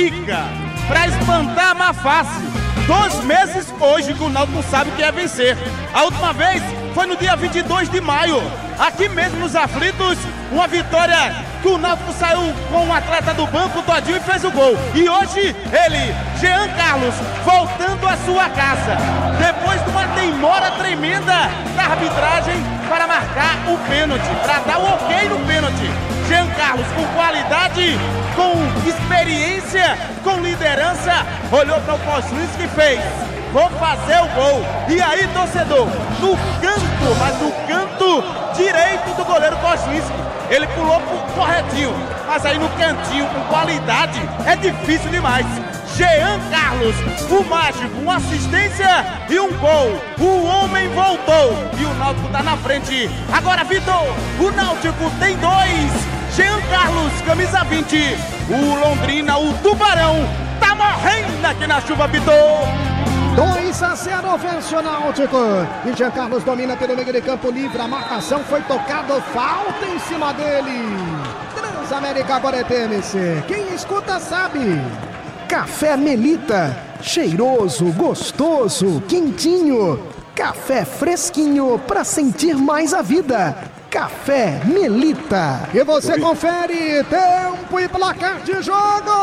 zica, pra espantar a má face. 2 meses hoje que o Náutico não sabe o que é vencer. A última vez foi no dia 22 de maio, aqui mesmo nos Aflitos, uma vitória que o Náutico saiu com um atleta do banco, Todinho, e fez o gol. E hoje ele, Jean Carlos, voltando à sua casa, depois de uma demora tremenda da arbitragem para marcar o pênalti, para dar o ok no pênalti. Jean Carlos, com qualidade, com experiência, com liderança, olhou para o Koslinski e fez: vou fazer o gol. E aí, torcedor, no canto, mas no canto direito do goleiro Koslinski, ele pulou corretinho, mas aí no cantinho, com qualidade, é difícil demais. Jean Carlos, o mágico, uma assistência e um gol. O homem voltou e o Náutico tá na frente. Agora, Vitor, o Náutico tem 2. Jean Carlos, camisa 20. O Londrina, o Tubarão, tá morrendo aqui na chuva, Vitor. 2-0 vence o Náutico. E Jean Carlos domina pelo meio de campo livre. A marcação foi tocada, falta em cima dele. Transamérica agora é TMC. Quem escuta sabe. Café Melita, cheiroso, gostoso, quentinho. Café fresquinho para sentir mais a vida. Café Melita. E você confere tempo e placar de jogo.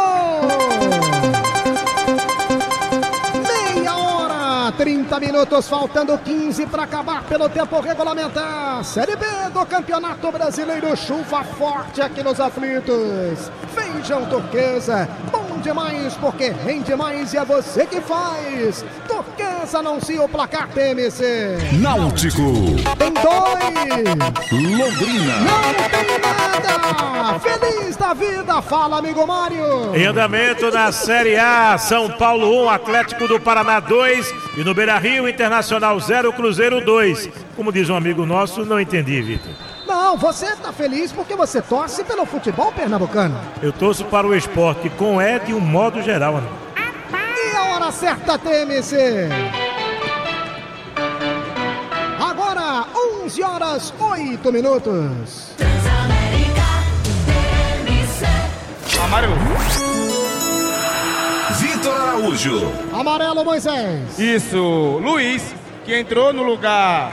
30 minutos, faltando 15 para acabar pelo tempo regulamentar. Série B do Campeonato Brasileiro, chuva forte aqui nos Aflitos. Feijão Turquesa, bom demais porque rende mais e é você que faz. Turquesa anuncia o placar TMC. Náutico Tem 2. Londrina Não tem nada. Feliz da vida, fala amigo Mário. Em andamento na Série A, São Paulo 1, Atlético do Paraná 2 e no Beira-Rio, Internacional 0, Cruzeiro 2. Como diz um amigo nosso, não entendi, Vitor. Não, você tá feliz porque você torce pelo futebol pernambucano. Eu torço para o esporte com E de um modo geral, amigo. E a hora certa, TMC. Agora, 11 horas 8 minutos. Amarelo. Vitor Araújo. Amarelo, Moisés. Isso, Luiz, que entrou no lugar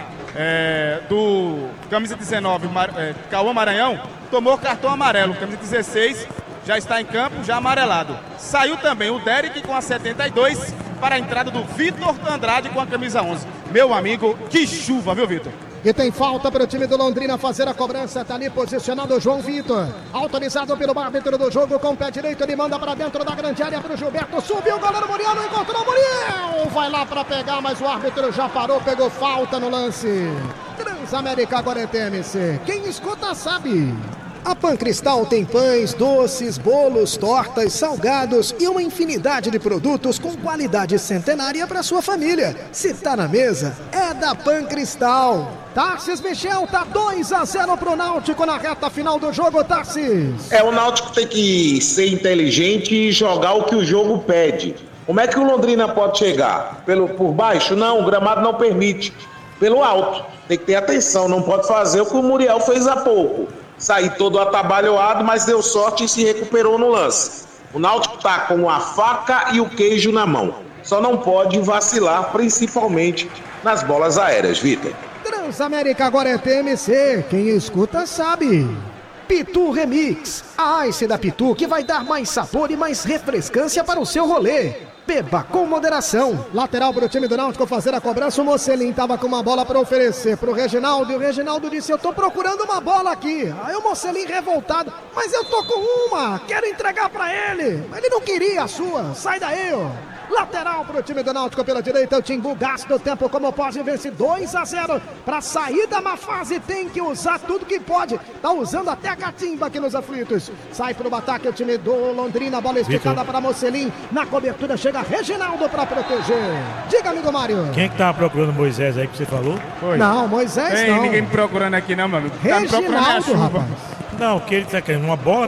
do camisa 19, Cauã Maranhão, tomou cartão amarelo. Camisa 16 já está em campo, já amarelado. Saiu também o Derek com a 72 para a entrada do Vitor Andrade com a camisa 11. Meu amigo, que chuva, viu, Vitor? E tem falta para o time do Londrina fazer a cobrança. Tá ali posicionado o João Vitor. Autorizado pelo árbitro do jogo com o pé direito. Ele manda para dentro da grande área para o Gilberto. Subiu o goleiro Muriel, não encontrou o Muriel. Vai lá para pegar, mas o árbitro já parou, pegou falta no lance. Transamérica agora é TMC. Quem escuta sabe. A Pancristal tem pães, doces, bolos, tortas, salgados e uma infinidade de produtos com qualidade centenária para sua família. Se tá na mesa, é da Pancristal. Tarsis Michel, tá 2-0 pro Náutico na reta final do jogo, Tarsis. O Náutico tem que ser inteligente e jogar o que o jogo pede. Como é que o Londrina pode chegar? Por baixo? Não, o gramado não permite. Pelo alto. Tem que ter atenção, não pode fazer o que o Muriel fez há pouco. Sair todo atabalhoado, mas deu sorte e se recuperou no lance. O Náutico tá com a faca e o queijo na mão. Só não pode vacilar, principalmente nas bolas aéreas, Vitor. Transamérica agora é TMC. Quem escuta sabe. Pitu Remix. A Ice da Pitu que vai dar mais sabor e mais refrescância para o seu rolê. Beba com moderação. Lateral para o time do Náutico fazer a cobrança. O Mocelin estava com uma bola para oferecer para o Reginaldo. E o Reginaldo disse: eu tô procurando uma bola aqui. Aí o Mocelin revoltado: mas eu tô com uma, quero entregar para ele. Mas ele não queria a sua. Sai daí, ó. Lateral para o time do Náutico pela direita. O Timbu gasta o tempo como pode, vence 2-0. Para sair da má fase tem que usar tudo que pode. Tá usando até a catimba aqui nos Aflitos. Sai para o ataque o time do Londrina. Bola esticada para Mocelin. Na cobertura chega Reginaldo para proteger. Diga, amigo Mário. Quem é que tava procurando Moisés aí que você falou? Foi. Não, Moisés Tem não. ninguém me procurando aqui não, meu amigo. Tá me procurando a Reginaldo, chuva. rapaz. Não, que ele tá querendo uma bola, né?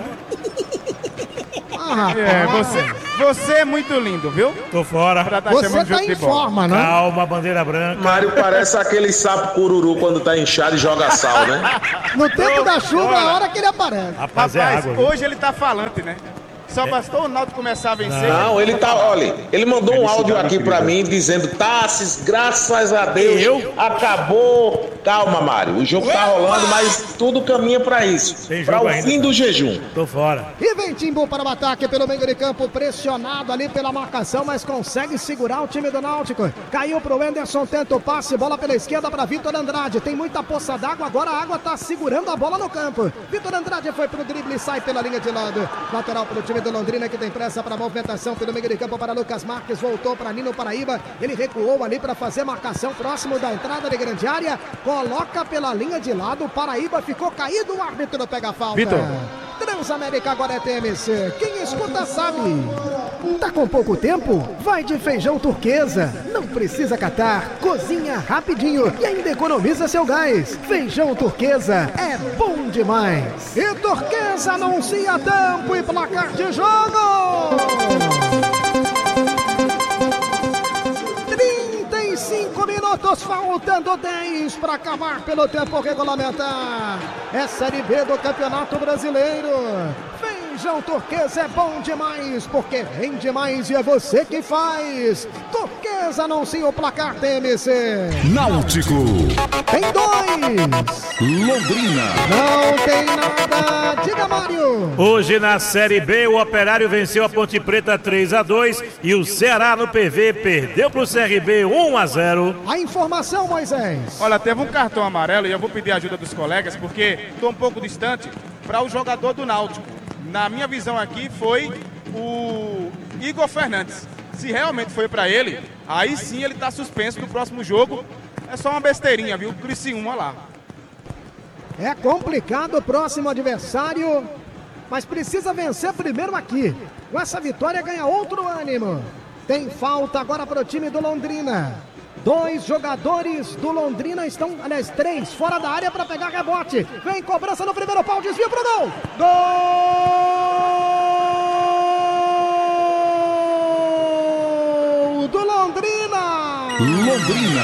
Ah, rapaz. Você é muito lindo, viu? Tô fora. Pra tá Você chamando tá de em futebol. forma, né? Calma, bandeira branca. Mário parece aquele sapo cururu quando tá inchado e joga sal, né? No tempo da chuva é a hora que ele aparece. Rapaz, é Rapaz, água. Viu? hoje ele tá falante, né? só bastou o Náutico começar a vencer. Não, ele mandou um áudio aqui pra mim dizendo: Tassis, graças a Deus, acabou. Calma, Mário, o jogo tá rolando, mas tudo caminha pra isso, pra o fim do jejum. Tô fora. E vem Timbu para o ataque pelo meio de campo, pressionado ali pela marcação, mas consegue segurar o time do Náutico. Caiu pro Anderson, tenta o passe, bola pela esquerda para Vitor Andrade. Tem muita poça d'água, agora a água tá segurando a bola no campo. Vitor Andrade foi pro drible e sai pela linha de lado. Lateral pro time do Londrina, que tem pressa para movimentação pelo meio de campo para Lucas Marques. Voltou para Nino Paraíba. Ele recuou ali para fazer marcação próximo da entrada de grande área. Coloca pela linha de lado. Paraíba ficou caído. O árbitro pega a falta. Vitor. Transamérica agora é TMC. Quem escuta sabe. Tá com pouco tempo? Vai de feijão turquesa. Não precisa catar. Cozinha rapidinho e ainda economiza seu gás. Feijão turquesa é bom demais. E Turquesa anuncia tempo e placar de jogo. 35 minutos, faltando 10 para acabar pelo tempo regulamentar. É Série B do Campeonato Brasileiro. Feijão Turquesa é bom demais, porque rende mais e é você que faz. Turquesa anuncia o placar TMC. Náutico. Tem 2. Londrina. Não tem nada. Diga, Mário. Hoje na Série B, o Operário venceu a Ponte Preta 3-2 e o Ceará no PV perdeu pro CRB 1-0. A informação, Moisés. Olha, teve um cartão amarelo e eu vou pedir a ajuda dos colegas porque estou um pouco distante para o jogador do Náutico. Na minha visão aqui foi o Igor Fernandes. Se realmente foi para ele, aí sim ele está suspenso no próximo jogo. É só uma besteirinha, viu? Criciúma lá. É complicado o próximo adversário, mas precisa vencer primeiro aqui. Com essa vitória ganha outro ânimo. Tem falta agora para o time do Londrina. 2 jogadores do Londrina estão, aliás, 3 fora da área para pegar rebote. Vem cobrança no primeiro pau, desvio pro gol. Gol do Londrina. Londrina.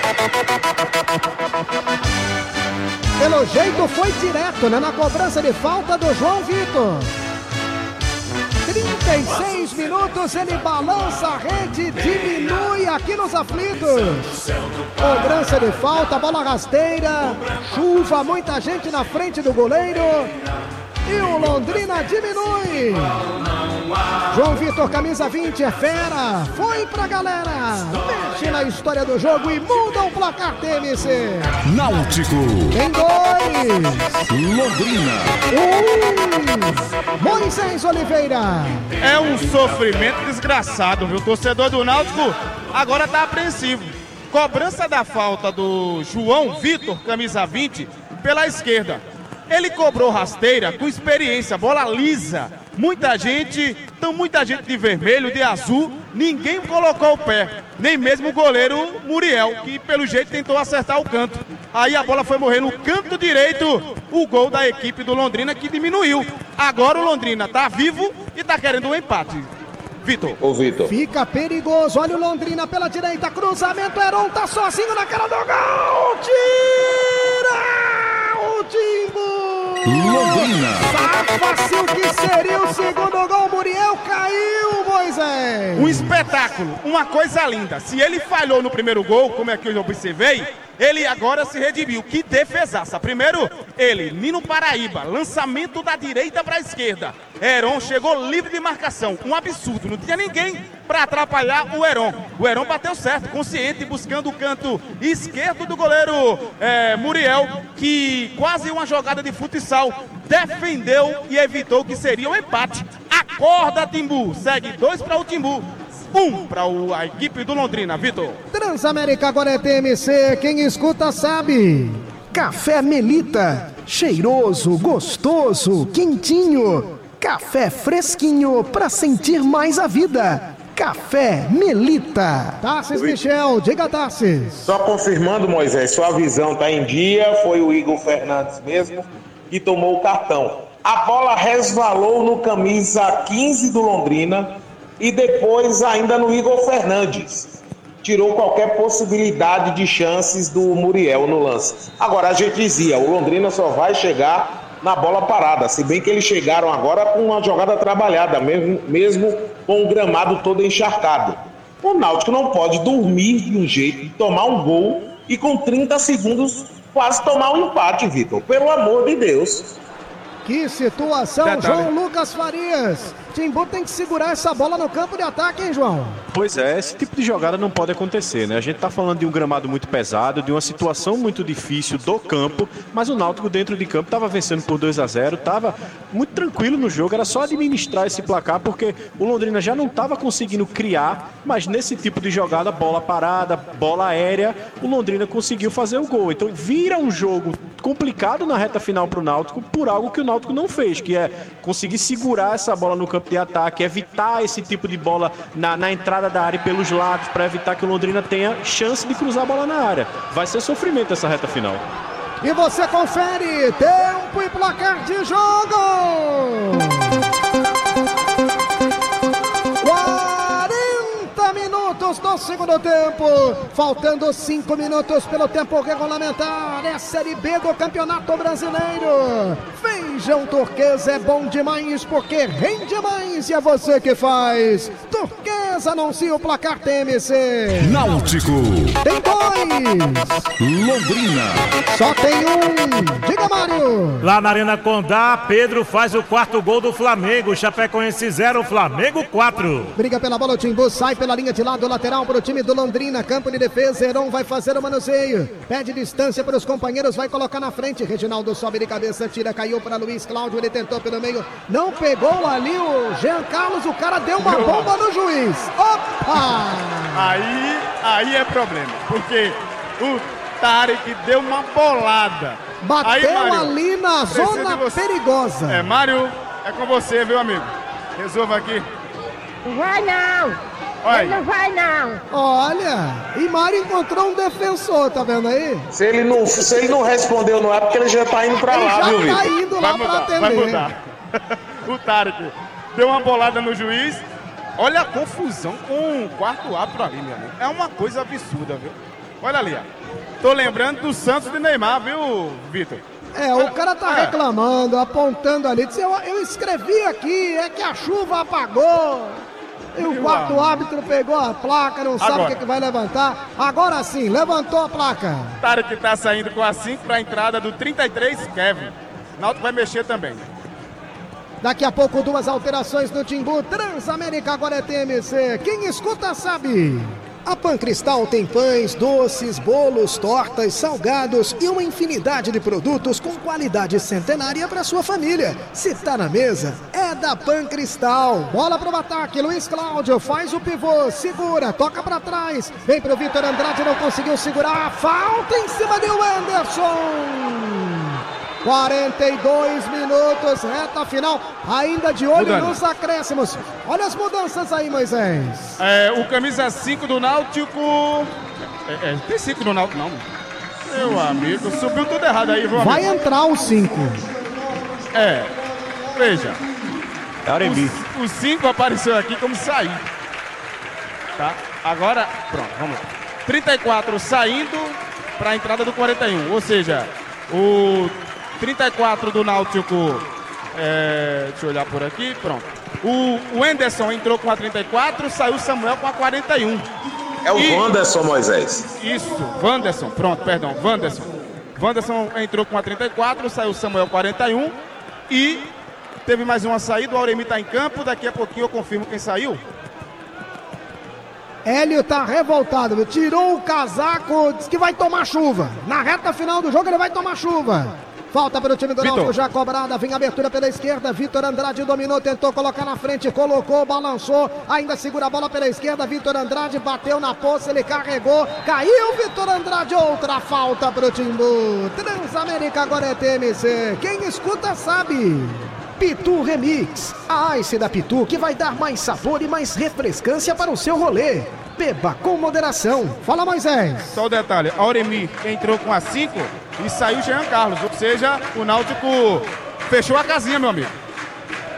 Pelo jeito foi direto, né, na cobrança de falta do João Vitor. 36 minutos, ele balança a rede, diminui aqui nos aflitos. Cobrança de falta, bola rasteira, chuva, muita gente na frente do goleiro. E o Londrina diminui. João Vitor, camisa 20, é fera. Foi pra galera. Mexe na história do jogo e muda o placar TMC. Náutico. Tem 2. Londrina. 1. Moisés Oliveira. É um sofrimento desgraçado, viu? O torcedor do Náutico agora tá apreensivo. Cobrança da falta do João Vitor, camisa 20, pela esquerda. Ele cobrou rasteira com experiência, bola lisa. Muita gente de vermelho, de azul, ninguém colocou o pé. Nem mesmo o goleiro Muriel, que pelo jeito tentou acertar o canto. Aí a bola foi morrer no canto direito, o gol da equipe do Londrina que diminuiu. Agora o Londrina tá vivo e tá querendo um empate. Vitor. Ô, Vitor. Fica perigoso, olha o Londrina pela direita, cruzamento, Heron tá sozinho na cara do gol, tira o Timbu! Londrina. Safa-se o que seria o segundo gol, Muriel caiu, Moisés! Um espetáculo, uma coisa linda. Se ele falhou no primeiro gol, como é que eu observei, ele agora se redimiu. Que defesaça. Primeiro, ele, Nino Paraíba, lançamento da direita para a esquerda. Heron chegou livre de marcação. Um absurdo, não tinha ninguém para atrapalhar o Heron. O Heron bateu certo, consciente, buscando o canto esquerdo do goleiro Muriel, que quase uma jogada de futsal defendeu e evitou que seria um empate. Acorda, Timbu. Segue 2 para o Timbu. 1 para a equipe do Londrina, Vitor. Transamérica agora é TMC, quem escuta sabe. Café Melita, cheiroso, gostoso, quentinho. Café fresquinho para sentir mais a vida. Café Melita. Tassis Michel, diga Tassis. Só confirmando, Moisés, sua visão tá em dia, foi o Igor Fernandes mesmo que tomou o cartão. A bola resvalou no camisa 15 do Londrina e depois ainda no Igor Fernandes. Tirou qualquer possibilidade de chances do Muriel no lance. Agora, a gente dizia, o Londrina só vai chegar na bola parada, se bem que eles chegaram agora com uma jogada trabalhada, mesmo com o gramado todo encharcado. O Náutico não pode dormir de um jeito de tomar um gol e com 30 segundos quase tomar um empate, Vitor. Pelo amor de Deus. Que situação, João Lucas Farias. Timbu tem que segurar essa bola no campo de ataque, hein, João? Pois é, esse tipo de jogada não pode acontecer, né? A gente tá falando de um gramado muito pesado, de uma situação muito difícil do campo, mas o Náutico dentro de campo tava vencendo por 2-0, tava muito tranquilo no jogo, era só administrar esse placar, porque o Londrina já não tava conseguindo criar, mas nesse tipo de jogada, bola parada, bola aérea, o Londrina conseguiu fazer o gol. Então vira um jogo complicado na reta final pro Náutico, por algo que o Náutico não fez, que é conseguir segurar essa bola no campo de ataque, evitar esse tipo de bola na entrada da área e pelos lados, para evitar que o Londrina tenha chance de cruzar a bola na área. Vai ser sofrimento essa reta final. E você confere tempo e placar de jogo. 40 minutos do segundo tempo, faltando 5 minutos pelo tempo regulamentar. É a Série B do Campeonato Brasileiro. Feijão Turquesa é bom demais porque rende mais e é você que faz. Turquesa anuncia o placar TMC. Náutico. Tem 2. Londrina. Só tem 1. Diga, Mário. Lá na Arena Condá, Pedro faz o 4º gol do Flamengo. Chapecoense 0, Flamengo 4. Briga pela bola, o Timbu sai pela linha de lado lateral para o time do Londrina. Campo de defesa, Heron vai fazer o manuseio. Pede distância para os companheiros, vai colocar na frente. Reginaldo sobe de cabeça, tira, caiu para Luiz Cláudio. Ele tentou pelo meio, não pegou ali o Jean Carlos. O cara deu uma bomba no juiz. Opa! Aí é problema, porque o Tarek deu uma bolada. Bateu aí, Mário, ali na zona perigosa. Mário, é com você, viu, amigo? Resolva aqui. Não vai não! Olha. Ele não vai não! Olha, e Mário encontrou um defensor, tá vendo aí? Se ele não respondeu no ar, porque ele já tá indo pra Ele lá, já viu, Vitor? tá indo lá pra atender. Vai mudar. O Tarek deu uma bolada no juiz. Olha a confusão com o quarto árbitro ali, meu amigo. É uma coisa absurda, viu? Olha ali, ó. Tô lembrando do Santos de Neymar, viu, Vitor? O cara tá reclamando, apontando ali. Disse, eu escrevi aqui, é que a chuva apagou. E o quarto árbitro pegou a placa, não sabe o que vai levantar. Agora sim, levantou a placa. Tarek tá saindo com a 5 pra entrada do 33, Kevin. Náutico vai mexer também. Daqui a pouco 2 alterações no Timbu. Transamérica agora é TMC. Quem escuta sabe. A Pancristal tem pães, doces, bolos, tortas, salgados e uma infinidade de produtos com qualidade centenária para sua família. Se tá na mesa, é da Pancristal. Bola pro ataque, Luiz Cláudio faz o pivô, segura, toca para trás. Vem pro Vitor Andrade, não conseguiu segurar. Falta em cima de Wenderson. 42 minutos, reta final, ainda de olho nos acréscimos. Olha as mudanças aí, Moisés. O camisa 5 do Náutico... tem 5 do Náutico, não. Meu amigo, subiu tudo errado aí, viu, amigo? Vai entrar o 5. Veja. Arembi. O 5 apareceu aqui como sair. Tá? Agora, pronto, vamos lá. 34 saindo para a entrada do 41, ou seja, o 34 do Náutico, deixa eu olhar por aqui, pronto. O Wenderson entrou com a 34, saiu o Samuel com a 41. É o Wanderson, Moisés. Isso, Wanderson, pronto, perdão, Wanderson. Wanderson entrou com a 34, saiu o Samuel 41 e teve mais uma saída, o Auremi está em campo, daqui a pouquinho eu confirmo quem saiu. Hélio tá revoltado, viu? Tirou o casaco, disse que vai tomar chuva. Na reta final do jogo ele vai tomar chuva. Falta para o time do Náutico, já cobrada, vem abertura pela esquerda, Vitor Andrade dominou, tentou colocar na frente, colocou, balançou, ainda segura a bola pela esquerda, Vitor Andrade bateu na poça, ele carregou, caiu Vitor Andrade, outra falta para o Timbu. Transamérica agora é TMC, quem escuta sabe. Pitu Remix, a Ice da Pitu que vai dar mais sabor e mais refrescância para o seu rolê. Beba com moderação. Fala, Moisés. Só o detalhe, Auremi entrou com a 5 e saiu Jean Carlos, ou seja, o Náutico fechou a casinha, meu amigo.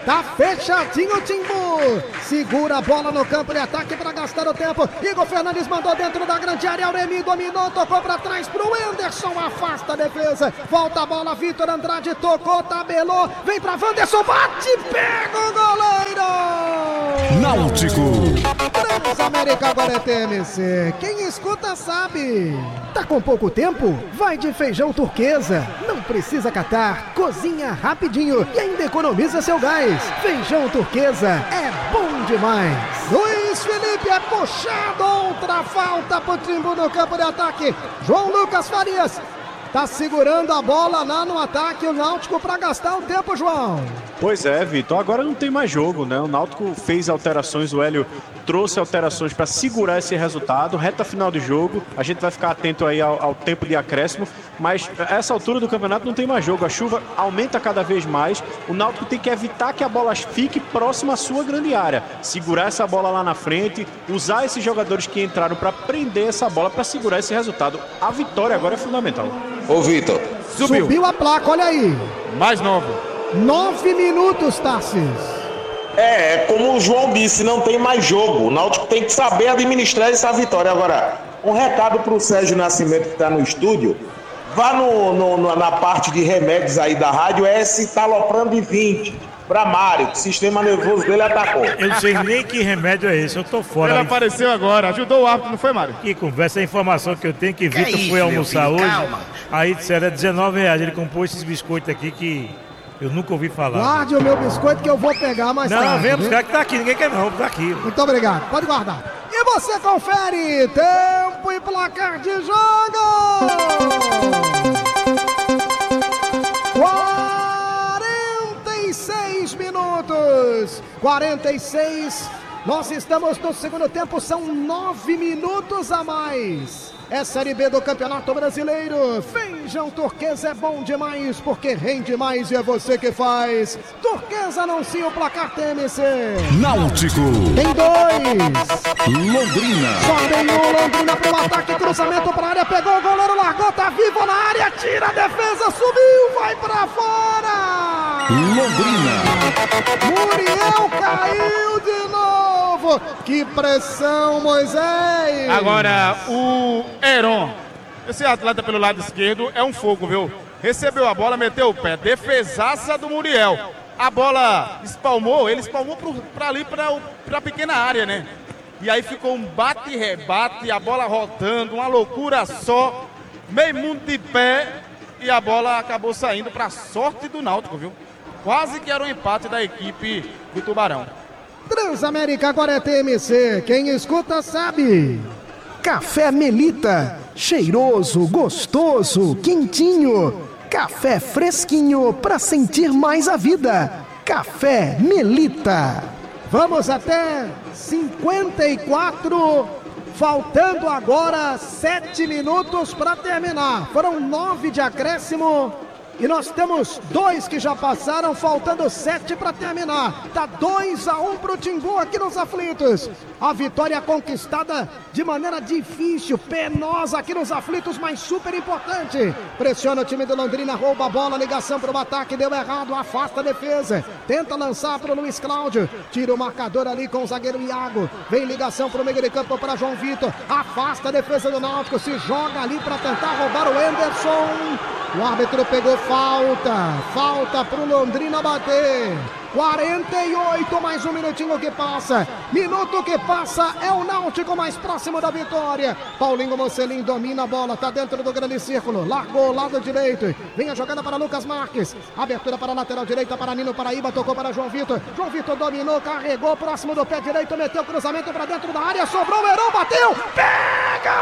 Tá fechadinho o Timbu. Segura a bola no campo de ataque para gastar o tempo. Igor Fernandes mandou dentro da grande área. Auremi dominou, tocou para trás pro Anderson. Afasta a defesa. Volta a bola, Vitor Andrade tocou, tabelou. Vem pra Wanderson, bate, pega o goleiro. Náutico. Transamérica agora é TMC. Quem escuta sabe. Tá com pouco tempo? Vai de feijão turquesa. Não precisa catar. Cozinha rapidinho e ainda economiza seu gás. Feijão turquesa é bom demais. Luiz Felipe é puxado. Outra falta pro Timbu no campo de ataque. João Lucas Farias tá segurando a bola lá no ataque. O Náutico pra gastar o tempo, João. Pois é, Vitor, agora não tem mais jogo, né? O Náutico fez alterações, o Hélio trouxe alterações para segurar esse resultado. Reta final de jogo, a gente vai ficar atento aí ao tempo de acréscimo, mas a essa altura do campeonato não tem mais jogo, a chuva aumenta cada vez mais, o Náutico tem que evitar que a bola fique próxima à sua grande área, segurar essa bola lá na frente, usar esses jogadores que entraram para prender essa bola, para segurar esse resultado. A vitória agora é fundamental. Ô, Vitor. Subiu a placa, olha aí. Mais 9. 9 minutos, Tarcísio. Como o João disse, não tem mais jogo. O Náutico tem que saber administrar essa vitória. Agora, um recado pro Sérgio Nascimento que está no estúdio. Vá na parte de remédios aí da rádio, Citalopram de 20. Pra Mário, que o sistema nervoso dele atacou. Eu não sei nem que remédio é esse, eu tô fora. Ele apareceu agora, ajudou o árbitro, não foi, Mário? Que conversa, a informação que eu tenho que Vitor foi almoçar hoje. Calma. Aí disseram, R$19. Ele comprou esses biscoitos aqui que eu nunca ouvi falar. Guarde o meu biscoito que eu vou pegar mais tarde. Não, vem buscar que tá aqui, ninguém quer não, tá aqui. Muito obrigado, pode guardar. E você confere tempo e placar de jogo. 46 minutos. 46. Nós estamos no segundo tempo, são 9 minutos a mais. É Série B do Campeonato Brasileiro. Feijão turquesa é bom demais, porque rende mais e é você que faz. Turquesa anuncia o placar TMC. Náutico. Tem 2. Londrina. Só tem um. Londrina pro ataque, cruzamento pra área, pegou o goleiro, largou, tá vivo na área, tira a defesa, subiu, vai pra fora. Londrina. Muriel caiu de novo. Que pressão, Moisés. Agora, o Heron, esse atleta pelo lado esquerdo, é um fogo, viu? Recebeu a bola, meteu o pé, defesaça do Muriel. A bola espalmou, ele espalmou pra ali, pra pequena área, né? E aí ficou um bate e rebate, a bola rodando, uma loucura só, meio mundo de pé, e a bola acabou saindo pra sorte do Náutico, viu? Quase que era um empate da equipe do Tubarão. Transamérica agora é TMC, quem escuta sabe. Café Melita, cheiroso, gostoso, quentinho. Café fresquinho para sentir mais a vida. Café Melita. Vamos até 54, faltando agora 7 minutos para terminar. Foram 9 de acréscimo. E nós temos 2 que já passaram, faltando 7 para terminar. Tá 2-1 pro Timbu aqui nos aflitos. A vitória conquistada de maneira difícil, penosa aqui nos aflitos, mas super importante. Pressiona o time do Londrina, rouba a bola, ligação pro ataque, deu errado, afasta a defesa. Tenta lançar pro Luiz Cláudio, tira o marcador ali com o zagueiro Iago. Vem ligação pro meio de campo para João Vitor. Afasta a defesa do Náutico, se joga ali para tentar roubar o Anderson. O árbitro pegou falta pro Londrina bater. 48, mais um minutinho que passa. Minuto que passa, é o Náutico mais próximo da vitória. Paulinho Mocelin domina a bola, tá dentro do grande círculo. Largou o lado direito. Vem a jogada para Lucas Marques. Abertura para a lateral direita para Nino Paraíba. Tocou para João Vitor. João Vitor dominou, carregou próximo do pé direito. Meteu o cruzamento para dentro da área. Sobrou o Heron, bateu. Pega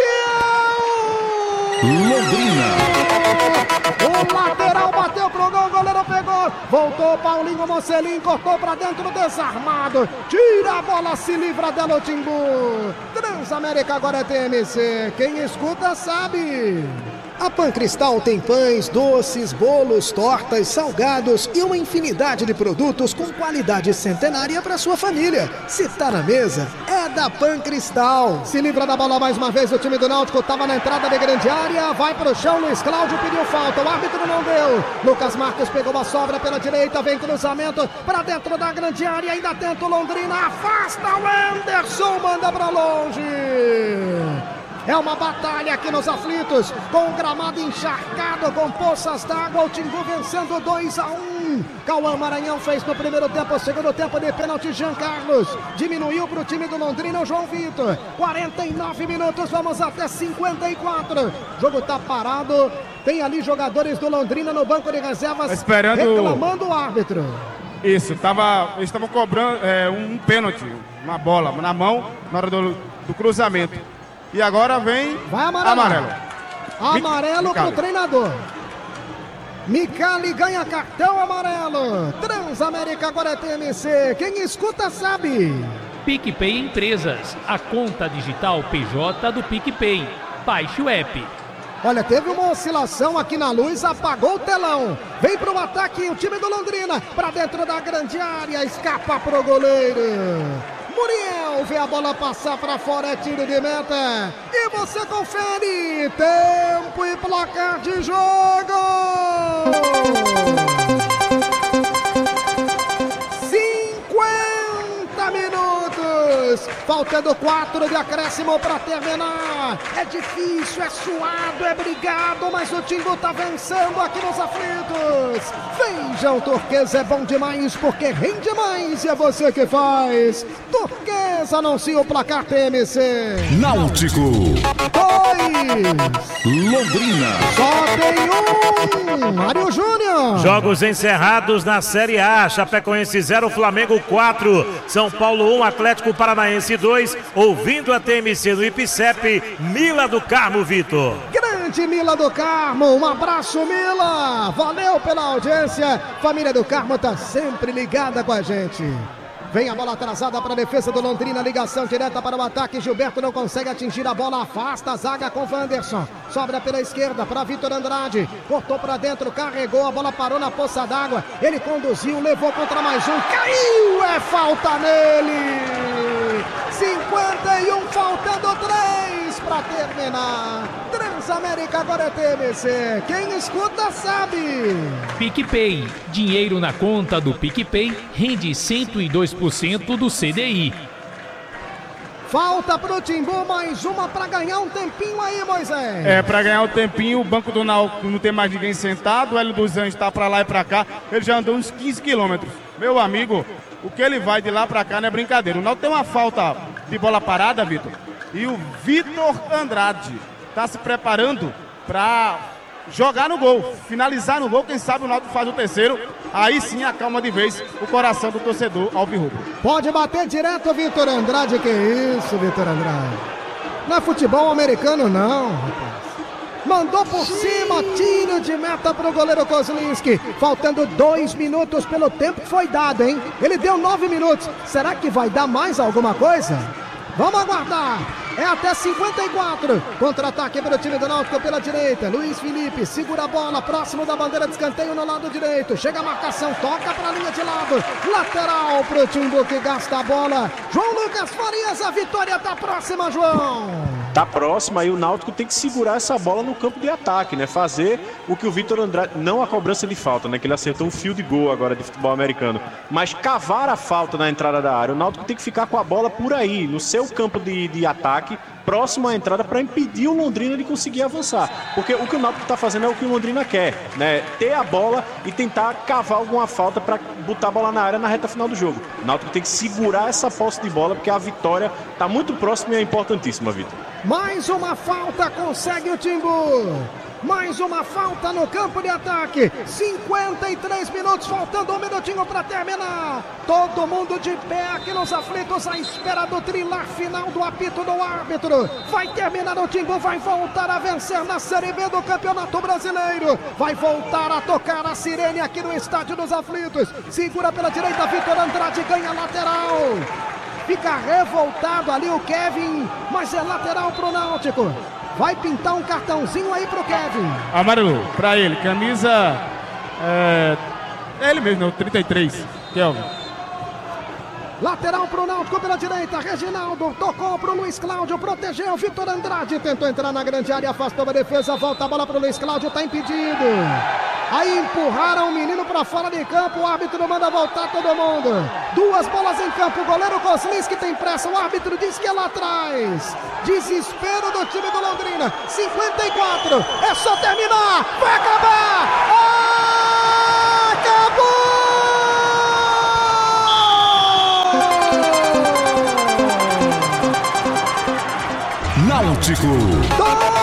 Muriel! Londrina. O lateral bateu pro gol, o goleiro pegou. Voltou Paulinho Mocelin, cortou pra dentro, desarmado. Tira a bola, se livra dela o Timbu. Transamérica agora é TMC. Quem escuta sabe. A Pancristal tem pães, doces, bolos, tortas, salgados e uma infinidade de produtos com qualidade centenária para sua família. Se tá na mesa, é da Pancristal. Se livra da bola mais uma vez o time do Náutico, tava na entrada da grande área, vai pro chão, Luiz Cláudio pediu falta, o árbitro não deu. Lucas Marques pegou a sobra pela direita, vem cruzamento para dentro da grande área, ainda tenta o Londrina, afasta o Anderson, manda pra longe. É uma batalha aqui nos aflitos, com o gramado encharcado, com poças d'água, o Timbu vencendo 2-1. Cauã Maranhão fez no primeiro tempo, segundo tempo de pênalti, Jean Carlos. Diminuiu para o time do Londrina o João Vitor. 49 minutos, vamos até 54. O jogo tá parado, tem ali jogadores do Londrina no banco de reservas, esperando, reclamando o árbitro. Isso, eles estavam cobrando um pênalti, uma bola na mão, na hora do cruzamento. E agora vai amarelo. Amarelo pro treinador. Micali ganha cartão amarelo. Transamérica agora é TMC. Quem escuta sabe. PicPay Empresas, a conta digital PJ do PicPay. Baixe o app. Olha, teve uma oscilação aqui na luz, apagou o telão. Vem pro ataque o time do Londrina. Pra dentro da grande área, escapa pro goleiro. Muriel vê a bola passar para fora, é tiro de meta. E você confere tempo e placar de jogo. 50 minutos. Faltando 4 de acréscimo para terminar. É difícil, é suado, é brigado, mas o Timbu tá vencendo aqui nos aflitos. Vejam, Turquesa é bom demais porque rende mais e é você que faz. Turquesa anuncia o placar TMC. Náutico 2. Londrina. Só tem um. Mário Júnior. Jogos encerrados na Série A. Chapecoense 0, Flamengo 4. São Paulo 1, Atlético Paranaense 2. Ouvindo a TMC no Ipicep, Mila do Carmo, Vitor. Grande Mila do Carmo, um abraço, Mila. Valeu pela audiência. Família do Carmo tá sempre ligada com a gente. Vem a bola atrasada para a defesa do Londrina, ligação direta para o ataque, Gilberto não consegue atingir a bola, afasta a zaga com Wanderson, sobra pela esquerda para Vitor Andrade, cortou para dentro, carregou, a bola parou na poça d'água, ele conduziu, levou contra mais um, caiu, é falta nele, 51, faltando 3 para terminar. Transamérica agora é TMC, quem escuta sabe. PicPay, dinheiro na conta do PicPay rende 102% do CDI. Falta pro Timbu, mais uma pra ganhar um tempinho aí, Moisés. Pra ganhar um tempinho, o banco do Náutico não tem mais ninguém sentado, o Hélio dos Anjos tá pra lá e pra cá, ele já andou uns 15 quilômetros. Meu amigo, o que ele vai de lá pra cá não é brincadeira. O Náutico tem uma falta de bola parada, Vitor, e o Vitor Andrade tá se preparando pra jogar no gol, finalizar no gol, quem sabe o Náutico faz o terceiro, aí sim acalma de vez o coração do torcedor alvirrubro. Pode bater direto, Vitor Andrade, que isso, Vitor Andrade? Não é futebol americano não, rapaz. Mandou por cima, tiro de meta pro goleiro Kozlinski, faltando 2 minutos pelo tempo que foi dado, hein? Ele deu 9 minutos, será que vai dar mais alguma coisa? Vamos aguardar. É até 54. Contra-ataque para o time do Náutico pela direita. Luiz Felipe segura a bola. Próximo da bandeira de escanteio no lado direito. Chega a marcação. Toca para a linha de lado. Lateral para o Timbu que gasta a bola. João Lucas Farias. A vitória tá próxima, João. Tá próxima e o Náutico tem que segurar essa bola no campo de ataque, né? Fazer o que o Vitor Andrade... Não a cobrança de falta, né? Que ele acertou um field goal agora de futebol americano. Mas cavar a falta na entrada da área. O Náutico tem que ficar com a bola por aí, no seu campo de ataque, próximo à entrada, para impedir o Londrina de conseguir avançar. Porque o que o Náutico está fazendo é o que o Londrina quer, né? Ter a bola e tentar cavar alguma falta para botar a bola na área na reta final do jogo. O Náutico tem que segurar essa posse de bola, porque a vitória está muito próxima e é importantíssima, Vitor. Mais uma falta, consegue o Timbu. Mais uma falta no campo de ataque. 53 minutos, faltando 1 minutinho para terminar. Todo mundo de pé aqui nos aflitos, à espera do trilar final do apito do árbitro. Vai terminar o Timbu, vai voltar a vencer na Série B do Campeonato Brasileiro. Vai voltar a tocar a sirene aqui no Estádio dos Aflitos. Segura pela direita, Vitor Andrade ganha lateral. Fica revoltado ali o Kevin, mas é lateral pro Náutico. Vai pintar um cartãozinho aí pro Kevin. Amarelo, pra ele, camisa... É ele mesmo, 33, Kelvin. Lateral pro Náutico pela direita, Reginaldo tocou pro Luiz Cláudio, protegeu, Vitor Andrade tentou entrar na grande área, afastou a defesa, volta a bola pro Luiz Cláudio, tá impedido. Aí empurraram o menino pra fora de campo, o árbitro manda voltar todo mundo. 2 bolas em campo, o goleiro Kozlinski tem pressa, o árbitro diz que é lá atrás. Desespero do time do Londrina, 54, é só terminar, vai acabar! Acabou! Náutico.